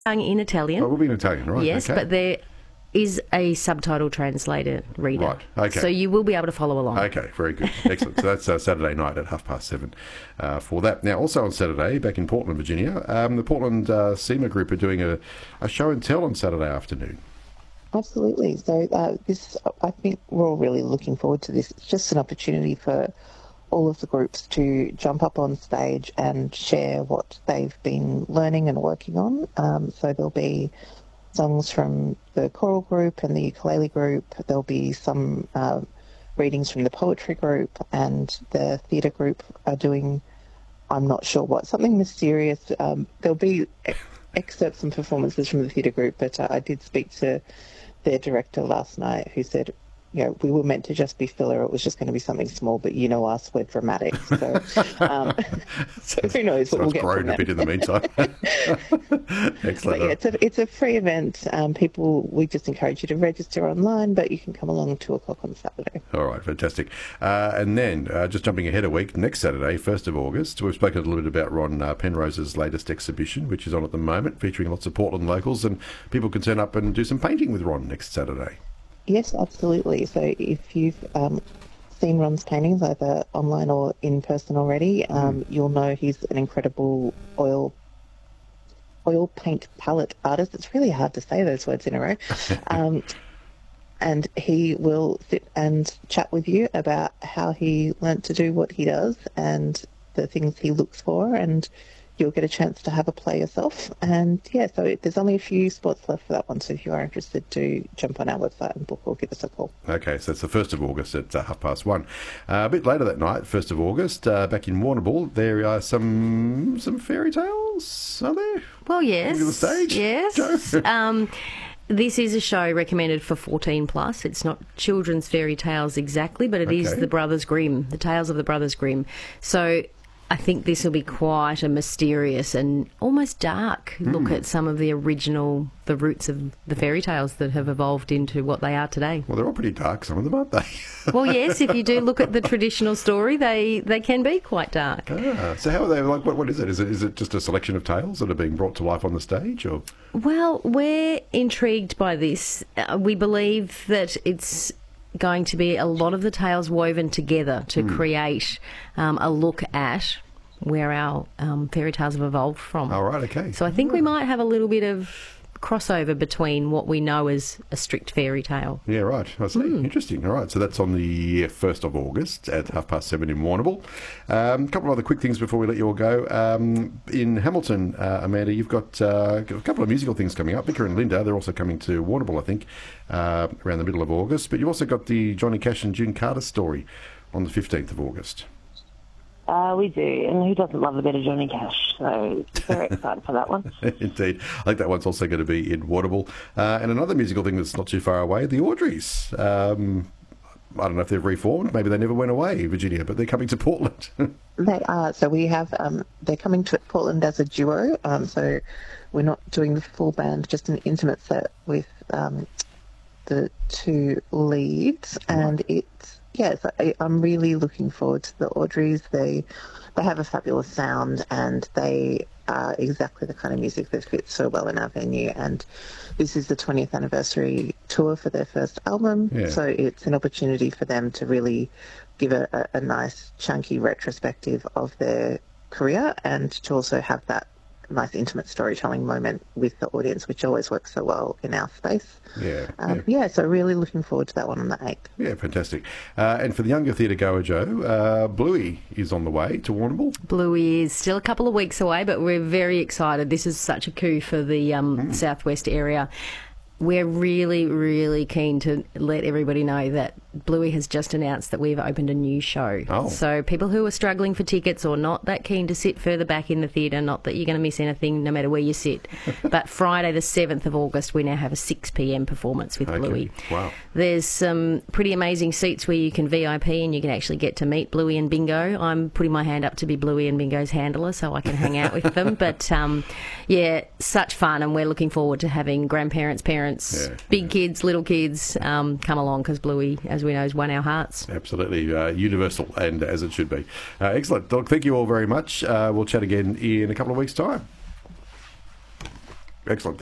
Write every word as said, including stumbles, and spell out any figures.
in Italian. Oh, it will be in Italian, right? Yes, okay. but there is a subtitle translator reader. Right, okay. So you will be able to follow along. Okay, very good. Excellent. So that's uh, Saturday night at half past seven uh, for that. Now, also on Saturday, back in Portland, Virginia, um, the Portland uh, SEMA group are doing a, a show and tell on Saturday afternoon. Absolutely. So uh, this, I think we're all really looking forward to this. It's just an opportunity for all of the groups to jump up on stage and share what they've been learning and working on. Um, so there'll be songs from the choral group and the ukulele group. There'll be some uh, readings from the poetry group, and the theatre group are doing, I'm not sure what, something mysterious. Um, there'll be ex- excerpts and performances from the theatre group, but uh, I did speak to their director last night, who said, you know, we were meant to just be filler. It was just going to be something small, but you know us, we're dramatic. So, um, so who knows so what we'll get grown from a bit in the meantime. Excellent. But yeah, it's a it's a free event. Um, people, we just encourage you to register online, but you can come along two o'clock on Saturday. All right, fantastic. Uh, and then, uh, just jumping ahead a week, next Saturday, first of August, we've spoken a little bit about Ron uh, Penrose's latest exhibition, which is on at the moment, featuring lots of Portland locals, and people can turn up and do some painting with Ron next Saturday. Yes, absolutely. So if you've um, seen Ron's paintings, either online or in person already, um, mm. you'll know he's an incredible oil oil paint palette artist. It's really hard to say those words in a row. Um, and he will sit and chat with you about how he learnt to do what he does and the things he looks for, and you'll get a chance to have a play yourself. And yeah, so it, there's only a few spots left for that one, so if you are interested, do jump on our website and book or give us a call. Okay, so it's the first of August at uh, half past one. Uh, a bit later that night, first of August, uh, back in Warrnambool, there are some some fairy tales, are there? Well, yes. Coming to the stage? Yes. um, this is a show recommended for fourteen plus. It's not children's fairy tales exactly, but it Okay. is the Brothers Grimm, the tales of the Brothers Grimm. So I think this will be quite a mysterious and almost dark look Mm. at some of the original, the roots of the fairy tales that have evolved into what they are today. Well, they're all pretty dark, some of them, aren't they? Well, yes, if you do look at the traditional story, they, they can be quite dark. Ah, so how are they, like, what, what is it? Is it is it just a selection of tales that are being brought to life on the stage, or? Well, we're intrigued by this. Uh, we believe that it's going to be a lot of the tales woven together to Mm. create um, a look at where our um, fairy tales have evolved from. All right, okay. So I think we might have a little bit of crossover between what we know as a strict fairy tale. Yeah, right. I see. Mm. Interesting. All right. So that's on the first of August at half past seven in Warrnambool. Um, a couple of other quick things before we let you all go. Um, in Hamilton, uh, Amanda, you've got uh, a couple of musical things coming up. Vicar and Linda, they're also coming to Warrnambool, I think, uh, around the middle of August. But you've also got the Johnny Cash and June Carter story on the fifteenth of August. Uh, we do, and who doesn't love a bit of Johnny Cash? So very excited for that one. Indeed. I think that one's also going to be in Warrnambool. Uh, and another musical thing that's not too far away, the Audreys. Um, I don't know if they've reformed. Maybe they never went away, Virginia, but they're coming to Portland. They are. So we have, um, they're coming to Portland as a duo. Um, so we're not doing the full band, just an intimate set with um, the two leads. And it's, yes, I, I'm really looking forward to the Audreys. They, they have a fabulous sound, and they are exactly the kind of music that fits so well in our venue. And this is the twentieth anniversary tour for their first album. Yeah. So it's an opportunity for them to really give a, a, a nice chunky retrospective of their career, and to also have that nice intimate storytelling moment with the audience, which always works so well in our space. Yeah. Um, yeah. yeah, so really looking forward to that one on the eighth. Yeah, fantastic. Uh, and for the younger theatre goer, Joe, uh, Bluey is on the way to Warrnambool. Bluey is still a couple of weeks away, but we're very excited. This is such a coup for the um, mm. southwest area. We're really, really keen to let everybody know that Bluey has just announced that we've opened a new show. Oh. So people who are struggling for tickets or not that keen to sit further back in the theatre, not that you're going to miss anything no matter where you sit, but Friday the seventh of August we now have a six p m performance with Okay. Bluey. Wow. There's some pretty amazing seats where you can V I P and you can actually get to meet Bluey and Bingo. I'm putting my hand up to be Bluey and Bingo's handler so I can hang out with them. But um, yeah, such fun, and we're looking forward to having grandparents, parents, Yeah, big yeah. kids, little kids um, come along, because Bluey, as we know, has won our hearts. Absolutely. Uh, universal, and as it should be. Uh, excellent. Doc, thank you all very much. Uh, we'll chat again in a couple of weeks' time. Excellent.